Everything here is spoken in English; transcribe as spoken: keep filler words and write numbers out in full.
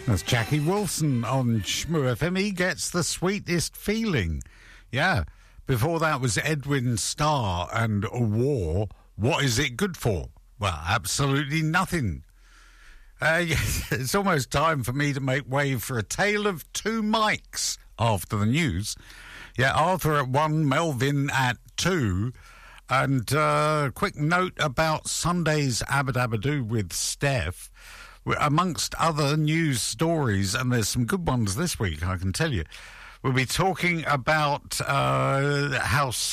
That's Jackie Wilson on Shmoo F M. He gets the sweetest feeling. Yeah. Before that was Edwin Starr and a War. What is it good for? Well, absolutely nothing. Uh, yes, it's almost time for me to make way for a tale of two mics after the news. Yeah, Arthur at one, Melvin at two. And a uh, quick note about Sunday's Abadabadoo with Steph. Amongst other news stories, and there's some good ones this week, I can tell you, we'll be talking about uh, how